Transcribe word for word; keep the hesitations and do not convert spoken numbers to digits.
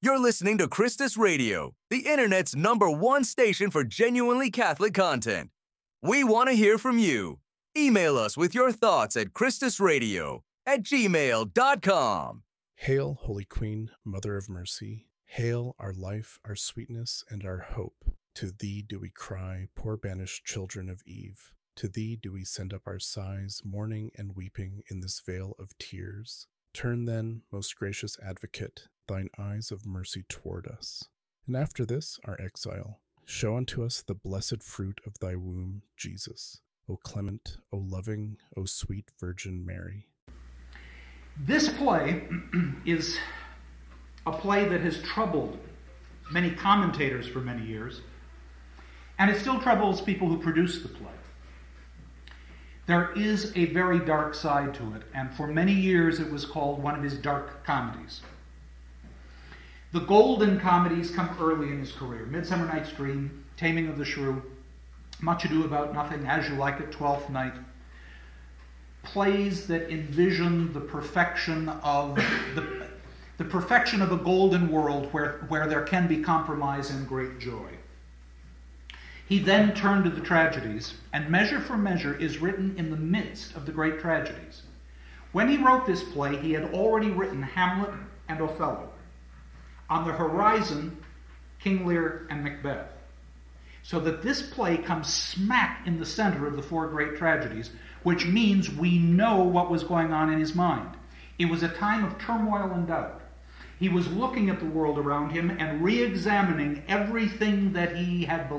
You're listening to Christus Radio, the internet's number one station for genuinely Catholic content. We want to hear from you. Email us with your thoughts at christusradio at gmail dot com. Hail, Holy Queen, Mother of Mercy. Hail, our life, our sweetness, and our hope. To thee do we cry, poor banished children of Eve. To thee do we send up our sighs, mourning and weeping in this vale of tears. Turn then, most gracious Advocate, thine eyes of mercy toward us. And after this, our exile, show unto us the blessed fruit of thy womb, Jesus. O clement, O loving, O sweet Virgin Mary. This play is a play that has troubled many commentators for many years, and it still troubles people who produce the play. There is a very dark side to it, and for many years it was called one of his dark comedies. The golden comedies come early in his career. Midsummer Night's Dream, Taming of the Shrew, Much Ado About Nothing, As You Like It, Twelfth Night. Plays that envision the perfection of the, the perfection of a golden world where, where there can be compromise and great joy. He then turned to the tragedies, and Measure for Measure is written in the midst of the great tragedies. When he wrote this play, he had already written Hamlet and Othello. On the horizon, King Lear and Macbeth. So that this play comes smack in the center of the four great tragedies, which means we know what was going on in his mind. It was a time of turmoil and doubt. He was looking at the world around him and re-examining everything that he had believed.